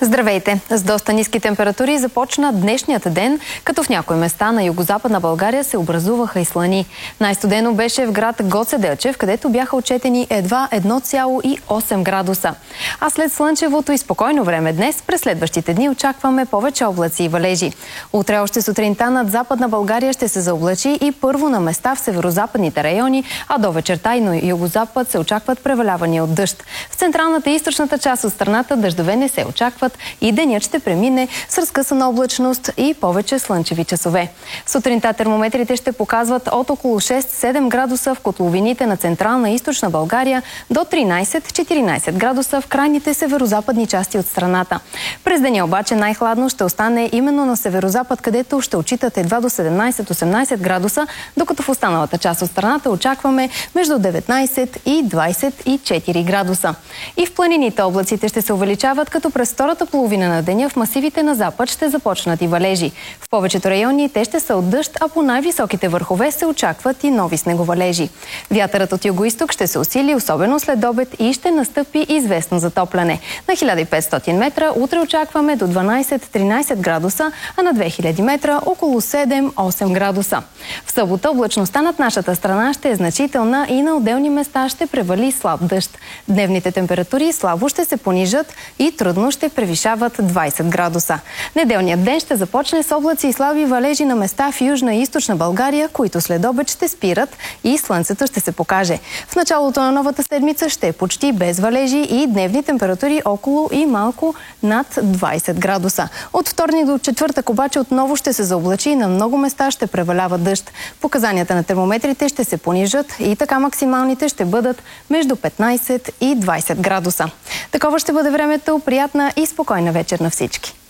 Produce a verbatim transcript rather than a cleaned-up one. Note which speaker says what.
Speaker 1: Здравейте! С доста ниски температури започна днешният ден, като в някои места на югозападна България се образуваха и слани. Най-студено беше в град Гоце Делчев, където бяха отчетени едва едно цяло и осем градуса. А след слънчевото и спокойно време днес, през следващите дни очакваме повече облаци и валежи. Утре още сутринта над Западна България ще се заоблачи и първо на места в северозападните райони, а до вечерта и на югозапад се очакват превалявания от дъжд. В централната и източната част от страната дъждове не се очакват и денят ще премине с разкъсана облачност и повече слънчеви часове. Сутринта термометрите ще показват от около шест-седем градуса в котловините на централна и източна България до тринайсет-четиринайсет градуса в крайните северозападни части от страната. През деня обаче най-хладно ще остане именно на северозапад, където ще отчитат едва до седемнайсет-осемнайсет градуса, докато в останалата част от страната очакваме между деветнайсет и двайсет и четири градуса. И в планините облаците ще се увеличават, като през втората половина на деня в масивите на запад ще започнат и валежи. В повечето райони те ще са от дъжд, а по най-високите върхове се очакват и нови снеговалежи. Вятърът от югоизток ще се усили, особено след обед, и ще настъпи известно затопляне. На хиляда и петстотин метра утре очакваме до дванайсет-тринайсет градуса, а на две хиляди метра около седем-осем градуса. В събота облачността над нашата страна ще е значителна и на отделни места ще превали слаб дъжд. Дневните температури слабо ще се понижат и трудно ще превишават двайсет градуса. Неделният ден ще започне с облаци и слаби валежи на места в южна и източна България, които след обед ще спират и слънцето ще се покаже. В началото на новата седмица ще е почти без валежи и дневни температури около и малко над двайсет градуса. От вторник до четвъртък обаче отново ще се заоблачи и на много места ще превалява дъжд. Показанията на термометрите ще се понижат и така максималните ще бъдат между петнайсет и двайсет градуса. Такова ще бъде времето. Приятна и спокойна вечер на всички!